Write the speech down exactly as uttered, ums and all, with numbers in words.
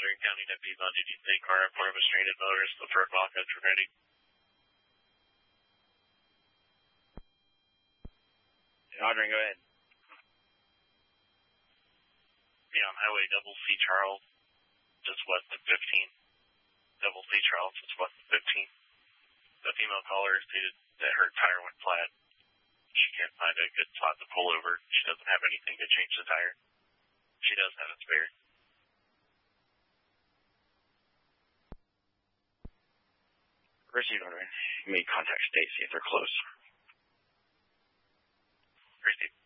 Aldrin County Deputies on duty. Take car in front of a stranded motorist. The front block engine ready. Aldrin, go ahead. Be on Highway Double C Charles, just west of fifteen. Double C Charles, just west of fifteen. The female caller stated that her tire went flat. She can't find a good spot to pull over. She doesn't have anything to change the tire. She does have a spare. Receive, Aldrin. You may contact Stacy if they're close. Receive.